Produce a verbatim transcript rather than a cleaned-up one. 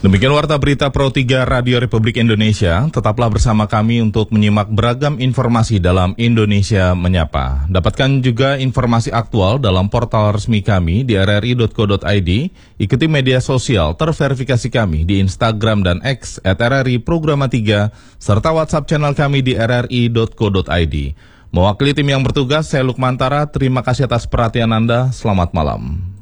Demikian Warta Berita Pro tiga Radio Republik Indonesia. Tetaplah bersama kami untuk menyimak beragam informasi dalam Indonesia Menyapa. Dapatkan juga informasi aktual dalam portal resmi kami di r r i dot co dot i d. Ikuti media sosial terverifikasi kami di Instagram dan X at r r i programa tiga, serta WhatsApp channel kami di r r i dot co dot i d. Mewakili tim yang bertugas, saya Lukmantara. Terima kasih atas perhatian Anda. Selamat malam.